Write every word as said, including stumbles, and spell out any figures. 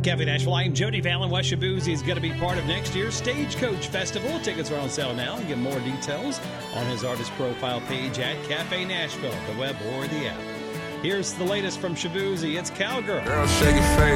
Cafe Nashville. I'm Jody Fallon. Wes Shaboozey is going to be part of next year's Stagecoach Festival. Tickets are on sale now. You get more details on his artist profile page at Cafe Nashville, the web or the app. Here's the latest from Shaboozey. It's Cowgirl. Girl, shake your face.